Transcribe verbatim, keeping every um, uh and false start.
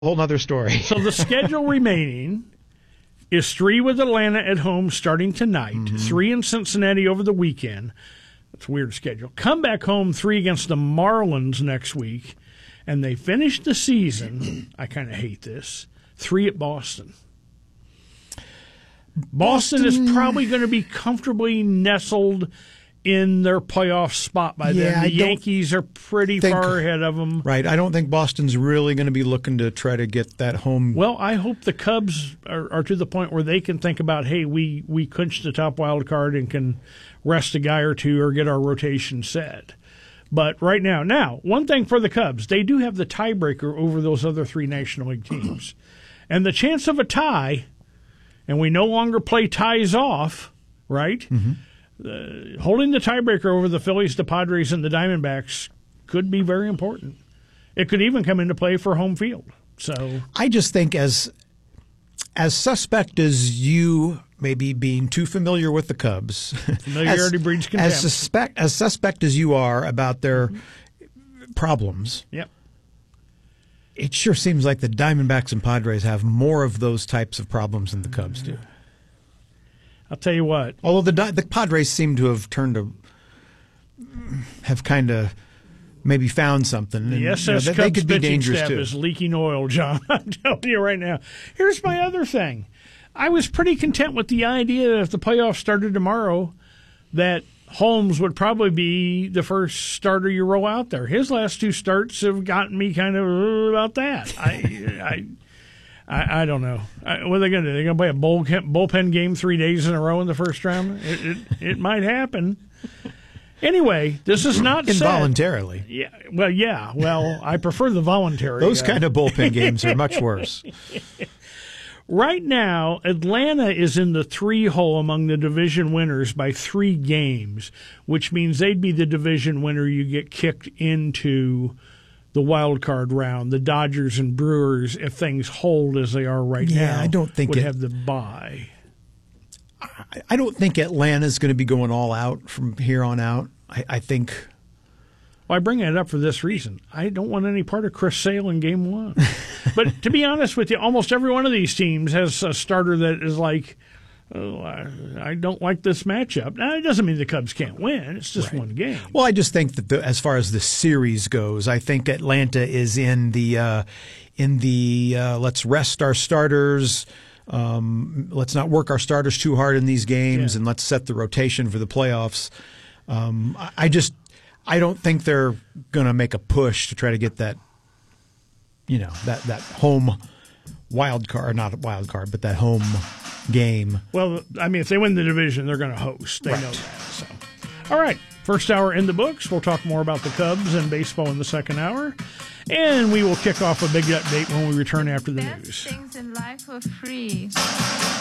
whole nother story. So the schedule remaining is three with Atlanta at home starting tonight, mm-hmm. three in Cincinnati over the weekend. That's a weird schedule. Come back home, three against the Marlins next week, and they finish the season, I kind of hate this, three at Boston. Boston, Boston is probably going to be comfortably nestled in their playoff spot by yeah, then. The I Yankees are pretty think, far ahead of them. Right. I don't think Boston's really going to be looking to try to get that home. Well, I hope the Cubs are, are to the point where they can think about, hey, we, we clinched the top wild card and can rest a guy or two or get our rotation set. But right now, now, one thing for the Cubs, they do have the tiebreaker over those other three National League teams. And the chance of a tie, and we no longer play ties off, right? Mm-hmm. Uh, holding the tiebreaker over the Phillies, the Padres, and the Diamondbacks could be very important. It could even come into play for home field. So I just think as as suspect as you maybe being too familiar with the Cubs, familiarity as, breeds contempt. As suspect as suspect as you are about their mm-hmm. problems. Yep. It sure seems like the Diamondbacks and Padres have more of those types of problems than the Cubs do. I'll tell you what. Although the the Padres seem to have turned to have kind of maybe found something. And, the S S you know, they, Cubs they could be pitching dangerous staff too. is leaking oil, John. I'm telling you right now. Here's my other thing. I was pretty content with the idea that if the playoffs started tomorrow, that Holmes would probably be the first starter you roll out there. His last two starts have gotten me kind of uh, about that. I, I, I, I don't know. I, what are they going to do? They're going to play a bull, bullpen game three days in a row in the first round? It, it, it might happen. Anyway, this is not involuntarily. Said. Yeah, well, yeah. Well, I prefer the voluntary. Those uh, kind of bullpen games are much worse. Right now, Atlanta is in the three hole among the division winners by three games, which means they'd be the division winner. You get kicked into the wild card round. The Dodgers and Brewers, if things hold as they are right yeah, now, I don't think would it, have the bye. I don't think Atlanta's going to be going all out from here on out. I, I think. Well, I bring that up for this reason. I don't want any part of Chris Sale in Game One. But to be honest with you, almost every one of these teams has a starter that is like, oh, I, I don't like this matchup. Now, it doesn't mean the Cubs can't win. It's just right. one game. Well, I just think that the, as far as the series goes, I think Atlanta is in the uh, in the uh, let's rest our starters. Um, let's not work our starters too hard in these games, yeah. and let's set the rotation for the playoffs. Um, I, I just I don't think they're going to make a push to try to get that, you know, that, that home wild card, not a wild card, but that home game. Well, I mean, if they win the division, they're going to host. They right. know that. So, all right, first hour in the books. We'll talk more about the Cubs and baseball in the second hour, and we will kick off a big update when we return after the Best news. things in life for free.